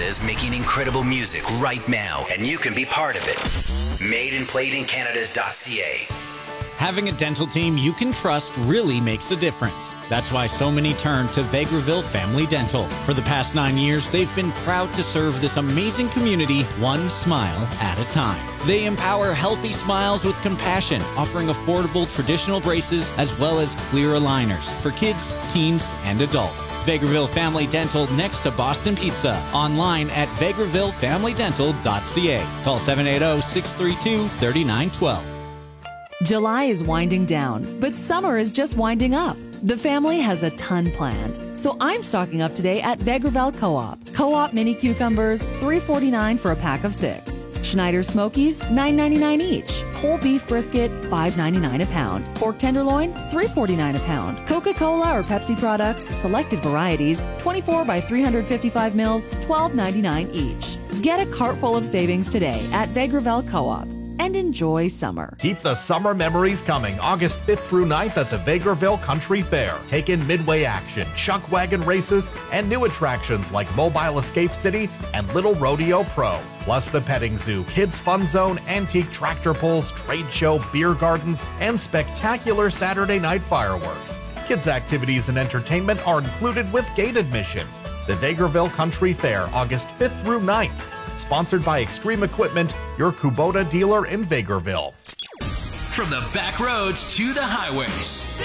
is making incredible music right now, and you can be part of it. MadeandPlayedInCanada.ca. Having a dental team you can trust really makes a difference. That's why so many turn to Vegreville Family Dental. For the past 9 years, they've been proud to serve this amazing community one smile at a time. They empower healthy smiles with compassion, offering affordable traditional braces as well as clear aligners for kids, teens, and adults. Vegreville Family Dental next to Boston Pizza. Online at VegrevilleFamilyDental.ca. Call 780-632-3912. July is winding down, but summer is just winding up. The family has a ton planned, so I'm stocking up today at Vegreville Co-op. Co-op mini cucumbers, $3.49 for a pack of 6. Schneider Smokies, $9.99 each. Whole beef brisket, $5.99 a pound. Pork tenderloin, $3.49 a pound. Coca-Cola or Pepsi products, selected varieties, 24 by 355 mils, $12.99 each. Get a cart full of savings today at Vegreville Co-op. And enjoy summer. Keep the summer memories coming August 5th through 9th at the Vegreville Country Fair. Take in midway action, chuck wagon races, and new attractions like Mobile Escape City and Little Rodeo Pro. Plus the petting zoo, kids fun zone, antique tractor pulls, trade show, beer gardens, and spectacular Saturday night fireworks. Kids activities and entertainment are included with gate admission. The Vegreville Country Fair, August 5th through 9th. Sponsored by Extreme Equipment, your Kubota dealer in Vegreville. From the back roads to the highways.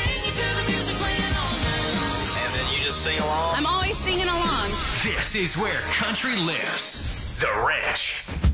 And then you just sing along. I'm always singing along. This is where country lives. The Ranch.